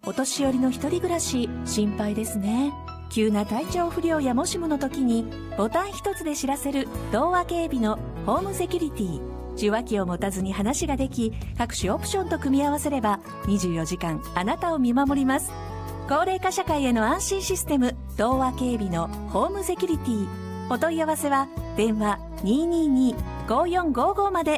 お年寄りの一人暮らし心配ですね。急な体調不良やもしもの時にボタン一つで知らせる東和警備のホームセキュリティ。受話器を持たずに話ができ、各種オプションと組み合わせれば24時間あなたを見守ります。高齢化社会への安心システム、東和警備のホームセキュリティ。お問い合わせは電話 222-5455 まで。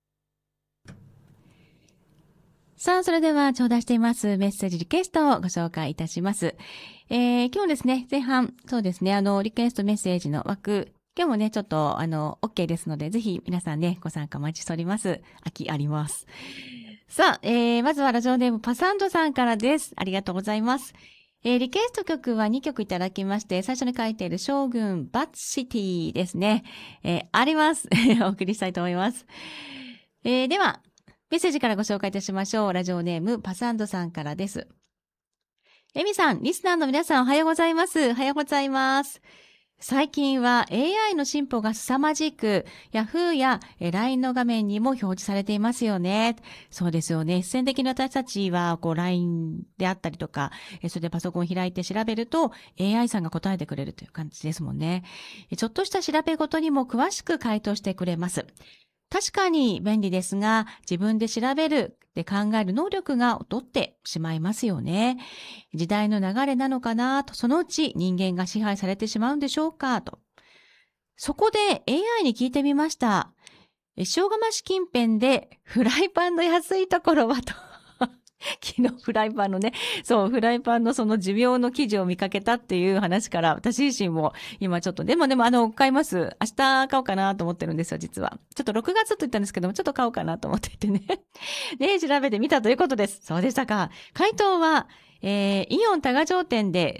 さあ、それでは頂戴していますメッセージリクエストをご紹介いたします。今日ですね、前半、そうですね、リクエストメッセージの枠、今日もね、ちょっと、OK ですので、ぜひ皆さんね、ご参加お待ちしております。空きあります。さあ、まずはラジオネームパサンドさんからです。ありがとうございます。リクエスト曲は2曲いただきまして、最初に書いている将軍バッドシティですね。あります。お送りしたいと思います。では、メッセージからご紹介いたしましょう。ラジオネームパサンドさんからです。エミさん、リスナーの皆さんおはようございます。おはようございます。最近は AI の進歩が凄まじく、Yahoo や LINE の画面にも表示されていますよね。そうですよね。必然的に私たちはLINE であったりとか、それでパソコンを開いて調べると AI さんが答えてくれるという感じですもんね。ちょっとした調べ事にも詳しく回答してくれます。確かに便利ですが、自分で調べるで考える能力が劣ってしまいますよね。時代の流れなのかなと、そのうち人間が支配されてしまうんでしょうかと。そこで AI に聞いてみました。塩釜市近辺でフライパンの安いところはと。昨日フライパンのね、そう、フライパンのその寿命の記事を見かけたっていう話から、私自身も今ちょっと、でも買います。明日買おうかなと思ってるんですよ、実は。ちょっと6月と言ったんですけども、ちょっと買おうかなと思っていてね。で、調べてみたということです。そうでしたか。回答は、イオン多賀城店で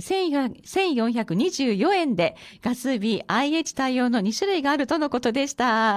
1424円でガス火 IH 対応の2種類があるとのことでした。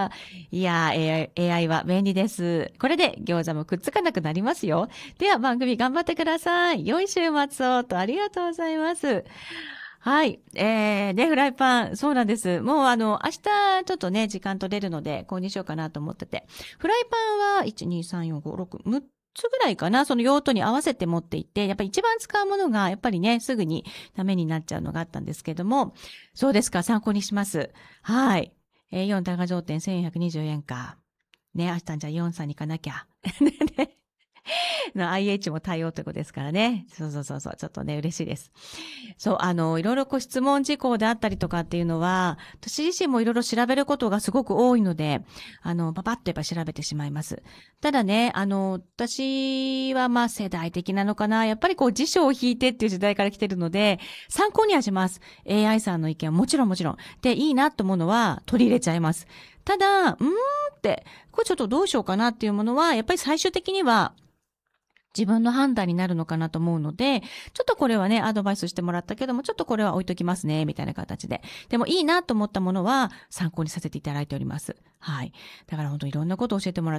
いやー、AI は便利です。これで餃子もくっつかなくなりますよ。では番組頑張ってください。良い週末をとありがとうございます。はい。ね、フライパン、そうなんです。もう明日ちょっとね、時間取れるので購入しようかなと思ってて。フライパンは、1、2、3、4、5、6、6つぐらいかな、その用途に合わせて持っていって、やっぱり一番使うものが、やっぱりね、すぐにダメになっちゃうのがあったんですけども、そうですか、参考にします。はい。イオン多賀城店1420円か。ね、明日じゃあイオンさんに行かなきゃ。ねIH も対応ということですからね。そう。ちょっとね、嬉しいです。そう、いろいろ質問事項であったりとかっていうのは、私自身もいろいろ調べることがすごく多いので、パパッとやっぱ調べてしまいます。ただね、私は世代的なのかな。やっぱり辞書を引いてっていう時代から来てるので、参考にはします。AI さんの意見はもちろん。で、いいなと思うのは取り入れちゃいます。ただ、これちょっとどうしようかなっていうものは、やっぱり最終的には、自分の判断になるのかなと思うので、ちょっとこれはね、アドバイスしてもらったけども、ちょっとこれは置いときますね、みたいな形で。でもいいなと思ったものは参考にさせていただいております。はい。だから本当いろんなことを教えてもらっ